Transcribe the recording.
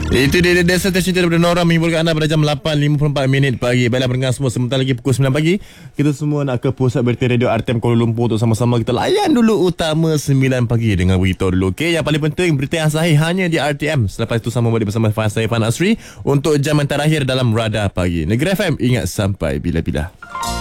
Itu dia desa tercinta daripada Nora menghiburkan anda pada jam 8.54 pagi. Baiklah pendengar semua, sebentar lagi pukul 9 pagi kita semua nak ke pusat berita radio RTM Kuala Lumpur untuk sama-sama kita layan dulu utama 9 pagi dengan berita dulu. Okey, yang paling penting berita yang sahih hanya di RTM. Selepas itu sama balik bersama saya Fan Asri untuk jam yang terakhir dalam Radar Pagi. Negeri FM, ingat sampai bila-bila.